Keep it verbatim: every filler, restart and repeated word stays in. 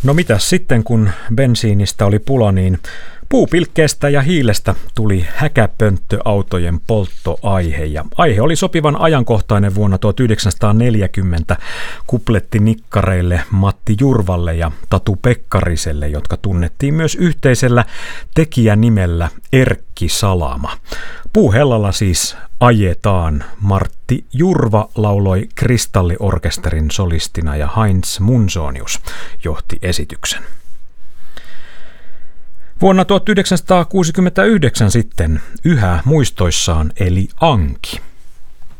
No mitäs sitten, kun bensiinistä oli pula, niin puupilkkeestä ja hiilestä tuli häkäpönttöautojen polttoaihe. Ja aihe oli sopivan ajankohtainen vuonna tuhatyhdeksänsataaneljäkymmentä kuplettinikkareille Matti Jurvalle ja Tatu Pekkariselle, jotka tunnettiin myös yhteisellä tekijänimellä Erkki Salama. Puuhellalla siis ajetaan. Martti Jurva lauloi Kristalliorkesterin solistina ja Heinz Munsonius johti esityksen. Vuonna tuhatyhdeksänsataakuusikymmentäyhdeksän sitten yhä muistoissaan eli Anki.